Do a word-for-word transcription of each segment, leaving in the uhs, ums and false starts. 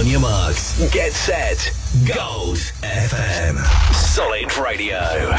On your marks, get set, Gold F M. Solid Radio.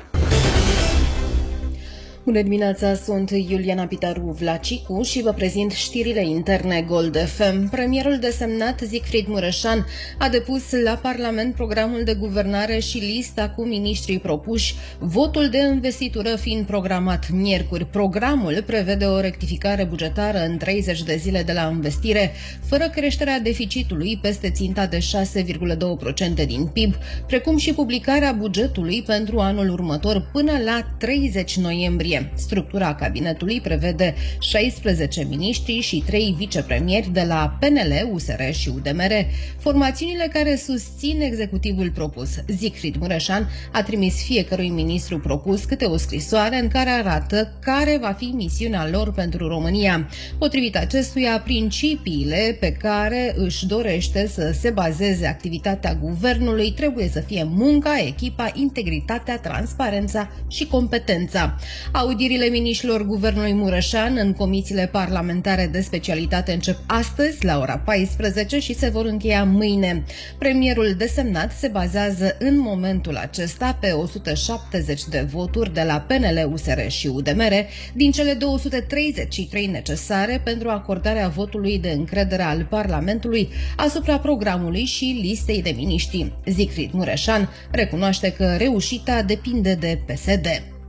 Bună dimineața, sunt Iuliana Pitaru Vlacicu și vă prezint știrile interne Gold F M. Premierul desemnat Siegfried Mureșan a depus la Parlament programul de guvernare și lista cu miniștrii propuși, votul de investitură fiind programat miercuri. Programul prevede o rectificare bugetară în treizeci de zile de la investire, fără creșterea deficitului peste ținta de șase virgulă doi la sută din P I B, precum și publicarea bugetului pentru anul următor până la treizeci noiembrie. Structura cabinetului prevede șaisprezece miniștri și trei vicepremieri de la P N L, U S R și U D M R, formațiunile care susțin executivul propus. Siegfried Mureșan a trimis fiecărui ministru propus câte o scrisoare în care arată care va fi misiunea lor pentru România. Potrivit acestuia, principiile pe care își dorește să se bazeze activitatea guvernului trebuie să fie munca, echipa, integritatea, transparența și competența. Audierile miniștrilor guvernului Mureșan în comisiile parlamentare de specialitate încep astăzi la ora paisprezece și se vor încheia mâine. Premierul desemnat se bazează în momentul acesta pe o sută șaptezeci de voturi de la P N L, U S R și U D M R, din cele două sute treizeci și trei necesare pentru acordarea votului de încredere al Parlamentului asupra programului și listei de miniștri. Siegfried Mureșan recunoaște că reușita depinde de P S D.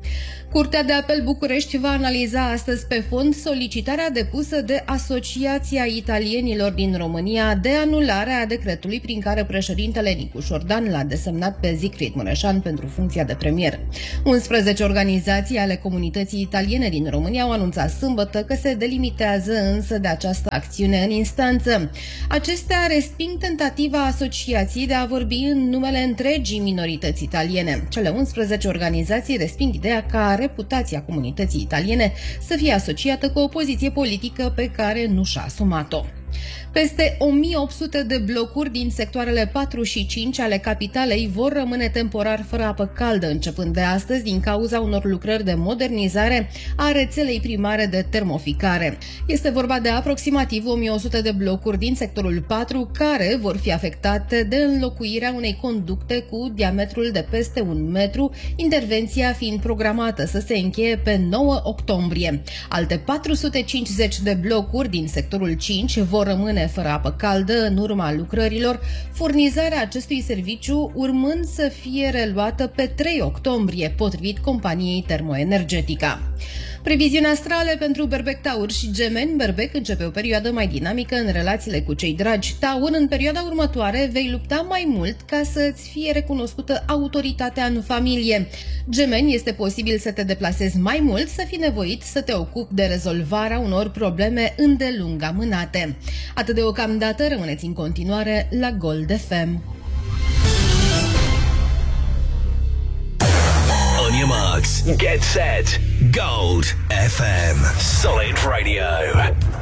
Curtea de Apel București va analiza astăzi pe fond solicitarea depusă de Asociația Italienilor din România de anulare a decretului prin care președintele Nicu Șordan l-a desemnat pe Siegfried Mureșan pentru funcția de premier. unsprezece organizații ale comunității italiene din România au anunțat sâmbătă că se delimitează însă de această acțiune în instanță. Acestea resping tentativa asociației de a vorbi în numele întregii minorități italiene. Cele unsprezece organizații resping ideea ca reputația comunității italiene să fie asociată cu o poziție politică pe care nu și-a asumat-o. Peste o mie opt sute de blocuri din sectoarele patru și cinci ale capitalei vor rămâne temporar fără apă caldă începând de astăzi din cauza unor lucrări de modernizare a rețelei primare de termoficare. Este vorba de aproximativ o mie o sută de blocuri din sectorul patru care vor fi afectate de înlocuirea unei conducte cu diametrul de peste un metru, intervenția fiind programată să se încheie pe nouă octombrie. Alte patru sute cincizeci de blocuri din sectorul cinci vor rămâne fără apă caldă în urma lucrărilor, furnizarea acestui serviciu urmând să fie reluată pe trei octombrie, potrivit companiei Termoenergetica. Previziuni astrale pentru Berbec, Taur și Gemeni. Berbec începe o perioadă mai dinamică în relațiile cu cei dragi. Taur, în perioada următoare vei lupta mai mult ca să-ți fie recunoscută autoritatea în familie. Gemeni, este posibil să te deplasezi mai mult, să fii nevoit să te ocupi de rezolvarea unor probleme îndelung amânate. Atât deocamdată, rămâneți în continuare la Gold F M. On your marks, get set, Gold F M. Solid Radio.